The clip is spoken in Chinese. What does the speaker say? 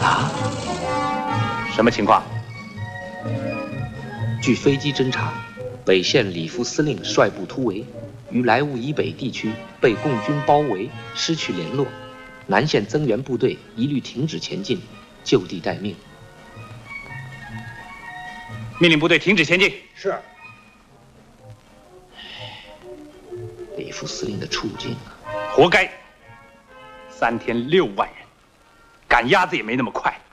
啊？ 什么情况？ 据飞机侦查，北线李副司令率部突围，于莱芜以北地区被共军包围，失去联络。南线增援部队一律停止前进，就地待命。 命令部队停止前进。 是。 李副司令的处境啊， 活该！3天6万人，赶鸭子也没那么快。